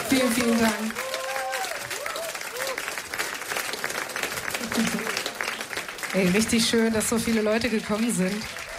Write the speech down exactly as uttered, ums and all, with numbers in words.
Vielen, vielen Dank. Ey, richtig schön, dass so viele Leute gekommen sind.